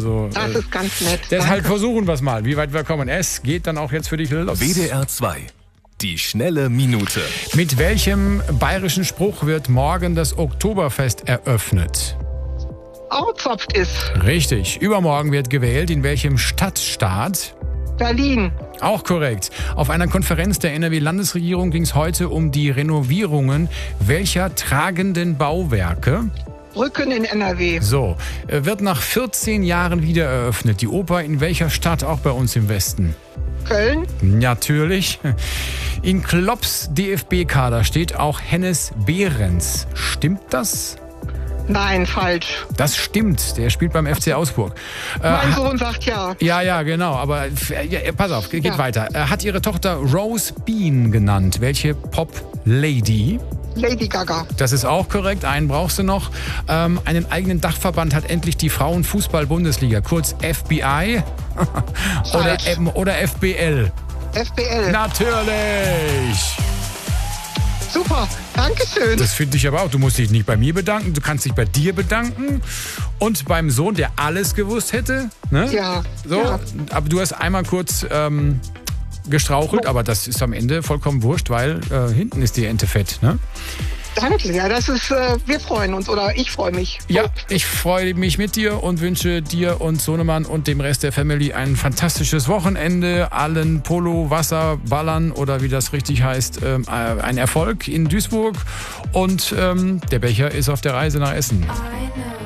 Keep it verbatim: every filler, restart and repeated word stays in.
Also, Das äh, ist ganz nett. deshalb Danke. versuchen wir es mal, wie weit wir kommen. Es geht dann auch jetzt für dich los. W D R zwei. Die schnelle Minute. Mit welchem bayerischen Spruch wird morgen das Oktoberfest eröffnet? Auzapft ist Richtig. Übermorgen wird gewählt. In welchem Stadtstaat? Berlin. Auch korrekt. Auf einer Konferenz der N R W-Landesregierung ging es heute um die Renovierungen welcher tragenden Bauwerke? Brücken in N R W. So, äh, wird nach vierzehn Jahren wieder eröffnet. Die Oper in welcher Stadt? Auch bei uns im Westen. Köln. Natürlich. In Klopps D F B-Kader steht auch Hennes Behrens. Stimmt das? Nein, falsch. Das stimmt. Der spielt beim F C Augsburg. Äh, Mein Sohn sagt ja. Ja, ja, genau. Aber äh, ja, pass auf, geht Ja. weiter. Er hat ihre Tochter Rose Bean genannt. Welche Pop-Lady? Lady Gaga. Das ist auch korrekt. Einen brauchst du noch. Ähm, einen eigenen Dachverband hat endlich die Frauenfußball-Bundesliga, kurz F B I oder, Falsch. M- oder F B L. F B L. Natürlich. Super. Dankeschön. Das finde ich aber auch. Du musst dich nicht bei mir bedanken, du kannst dich bei dir bedanken und beim Sohn, der alles gewusst hätte. Ne? Ja, So, ja. aber du hast einmal kurz ähm, gestrauchelt, aber das ist am Ende vollkommen wurscht, weil äh, hinten ist die Ente fett. Ne? Danke. Ja, das ist, äh, wir freuen uns oder ich freue mich. Ja, ich freue mich mit dir und wünsche dir und Sohnemann und dem Rest der Family ein fantastisches Wochenende. Allen Polo, Wasserballern oder wie das richtig heißt, ähm, äh, ein Erfolg in Duisburg. Und ähm, der Becher ist auf der Reise nach Essen.